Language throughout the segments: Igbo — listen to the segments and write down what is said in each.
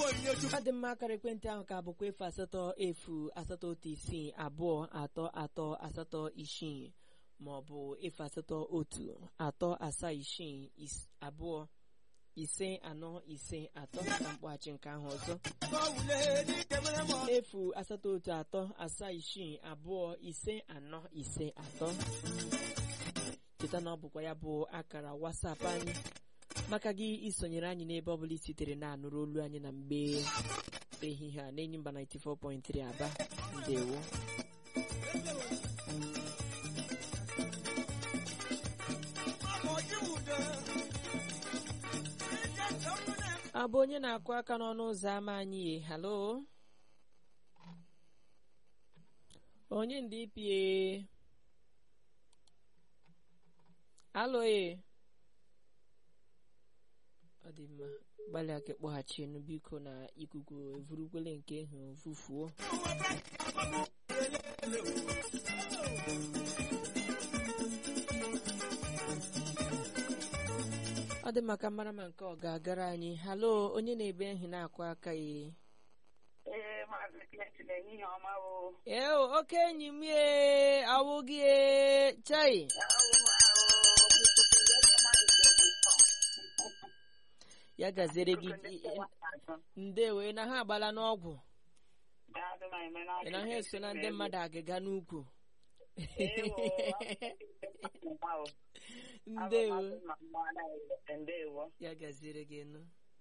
ọ dị mma akara ekwentị ahụ ka bụkwa efu asatọ otu isii abụọ atọ atọ asatọ isii maọbụ efu asatọ otu atọ asaa isii abụọ ise anọ ise atọ na mkpọghachi nke ahụ ọzọ efu asatọ otu atọ asaa isii abụọ ise anọ ise atọ. Cheta na ọ bụkwa ya bụ akara WhatsApp anyị maka gị isonyere anyị n'ebe ọ bụla i sitere na-anụrụ olu anyị na mgbe ehihie a n'enyi mba 94.3 Aba. Ndewo. Abụ onye na-akụ aka n'ọnụ ụzọ ámá anyị. Halo, onye ndị ipie. Alo ọ dị mma, gbalịa ka kpọghachi biko na ikuku evurukwele nke ahụ fufuo. Ọ dị maka mara ma nke ọ ga-agara anyị. Halo, onye na-ebe ehi na-akụ aka ya. Oke enyi m awụ gị chai. Ya gaziere gị ndewe na ha agbala n'ọgwụ. Ị na ha eso na ndị mmadụ agịga n'ukwu. Ndewo. Ya gaziere gị nụ.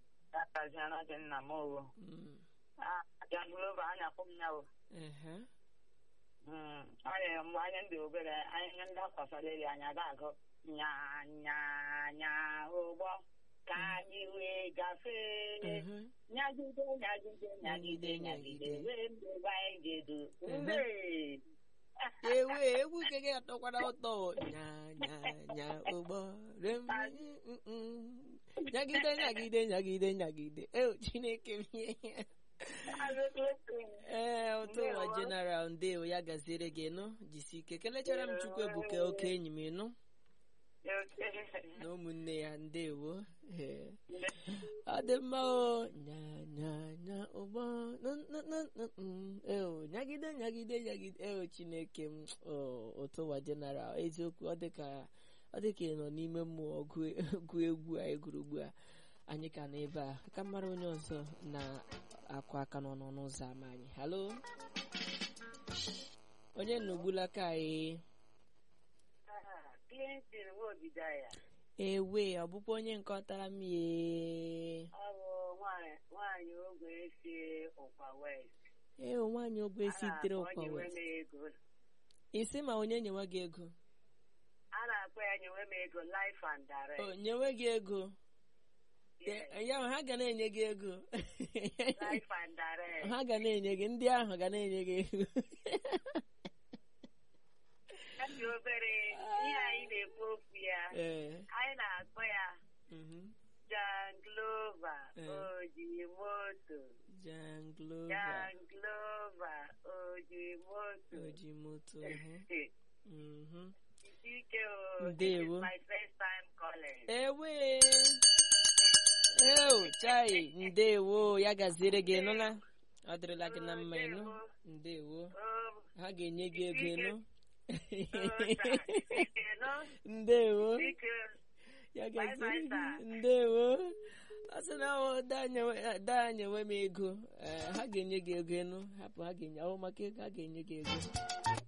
Anya ndị obere anya ndị akwasarịrị anya ga-agụ nya ụgbọ ka anyị wee gafee nyagide wee mgbe anyị ga-edu egwu nke gị atọkwara ụtọ nya ụgbọ nyagide Chineke m ụtụwa General ndewo. Ya gaziere gị nụ, jisi ike. Kelechara m Chukwu Ebuka oke enyi m nụ na ụmụnne ya ndewo. Ọ dị mma o nya ụgbọ nyagide Chineke m ụtụwa General. Eziokwu ọ dịka ị nọ n'ime mmụọ gụ egwu a egwuru ugbu a. Anyị ka nọ ebe a ka mara onye ọzọ na-akụ aka n'ọnụ ụzọ ámá anyị. Halo, onye nnugbula ka anyị. Ewe ọ bụkwa onye nkọtara m nwaanyị ogwe sitere Ụkwa West. Isi ma onye nyewe gị ego? A na-akpọ ya nyewe m ego life and direct. Nyewe gị ego ya ha ga na-enye gị ego. Ha ga na-enye gị, ndị ahụ ga na-enye gị ego. Obere ihe anyị na-ekwu okwu ya, anyị na-akpọ ya Janglova Ojimoto. Ndewo. My first time calling. Chai ndewo. Ya gaziere gị nụla, ọ dịrịla gị na mma ịnụ. Ndewo. Ha ga-enye gị ego ịnụ. Ndewo. Ya gaziere gị ndewo. Ọ sị na daa nyewe m ego, ha ga-enye gị ego ịnụ. Hapụ, ha ga-enye ahụ maka ego, ha ga-enye gị ego.